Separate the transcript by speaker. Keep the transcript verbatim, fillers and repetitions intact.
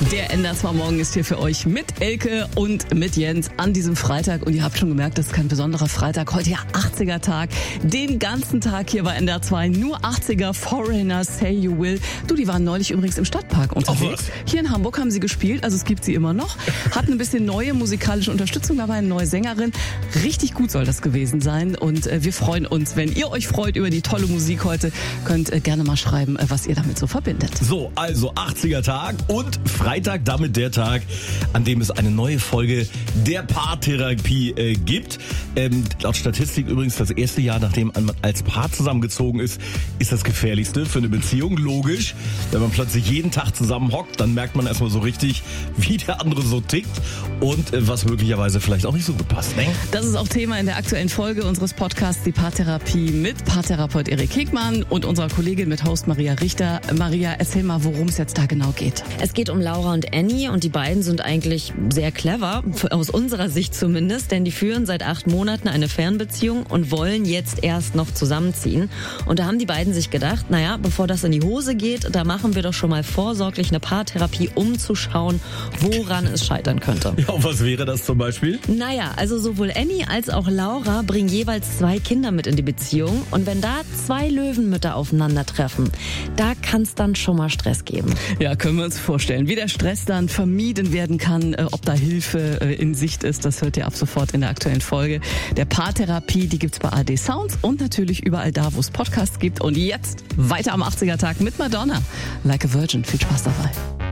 Speaker 1: Der N D R zwei Morgen ist hier für euch mit Elke und mit Jens an diesem Freitag. Und ihr habt schon gemerkt, das ist kein besonderer Freitag. Heute ja achtziger-Tag. Den ganzen Tag hier bei N D R zwei. Nur achtziger Foreigner, Say You Will. Du, die waren neulich übrigens im Stadtpark unterwegs. Hier in Hamburg haben sie gespielt, also es gibt sie immer noch. Hatten ein bisschen neue musikalische Unterstützung dabei, eine neue Sängerin. Richtig gut soll das gewesen sein. Und äh, wir freuen uns, wenn ihr euch freut über die tolle Musik heute. Könnt äh, gerne mal schreiben, äh, was ihr damit so verbindet.
Speaker 2: So, also achtziger-Tag und Freitag, damit der Tag, an dem es eine neue Folge der Paartherapie äh, gibt. Ähm, laut Statistik übrigens das erste Jahr, nachdem man als Paar zusammengezogen ist, ist das gefährlichste für eine Beziehung. Logisch, wenn man plötzlich jeden Tag zusammen hockt, dann merkt man erstmal so richtig, wie der andere so tickt und äh, was möglicherweise vielleicht auch nicht so gut passt. Ne?
Speaker 1: Das ist auch Thema in der aktuellen Folge unseres Podcasts, die Paartherapie mit Paartherapeut Erik Hegmann und unserer Kollegin mit Host Maria Richter. Maria, erzähl mal, worum es jetzt da genau geht.
Speaker 3: Es geht um Laura und Annie und die beiden sind eigentlich sehr clever, aus unserer Sicht zumindest, denn die führen seit acht Monaten eine Fernbeziehung und wollen jetzt erst noch zusammenziehen. Und da haben die beiden sich gedacht, naja, bevor das in die Hose geht, da machen wir doch schon mal vorsorglich eine Paartherapie, um zu schauen, woran es scheitern könnte.
Speaker 2: Ja, und was wäre das zum Beispiel?
Speaker 3: Naja, also sowohl Annie als auch Laura bringen jeweils zwei Kinder mit in die Beziehung und wenn da zwei Löwenmütter aufeinandertreffen, da kann es dann schon mal Stress geben.
Speaker 1: Ja, können wir uns vorstellen, wie der Stress dann vermieden werden kann, äh, ob da Hilfe äh, in Sicht ist, das hört ihr ab sofort in der aktuellen Folge der Paartherapie. Die gibt's bei A R D Sounds und natürlich überall da, wo es Podcasts gibt. Und jetzt weiter am achtziger-Tag mit Madonna. Like a Virgin. Viel Spaß dabei.